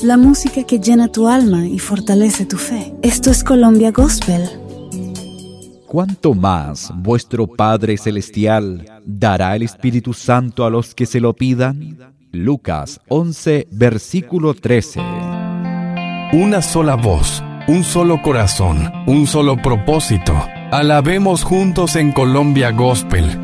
la música que llena tu alma y fortalece tu fe. Esto es Colombia Gospel. ¿Cuánto más vuestro Padre Celestial dará el Espíritu Santo a los que se lo pidan? Lucas 11, versículo 13. Una sola voz, un solo corazón, un solo propósito. Alabemos juntos en Colombia Gospel